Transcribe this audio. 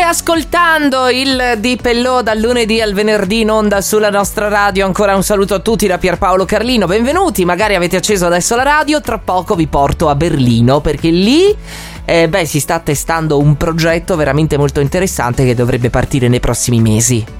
ascoltando il Di Pellò dal lunedì al venerdì in onda sulla nostra radio. Ancora un saluto a tutti da Pierpaolo Carlino, benvenuti. Magari avete acceso adesso la radio, tra poco vi porto a Berlino, perché lì si sta testando un progetto veramente molto interessante che dovrebbe partire nei prossimi mesi.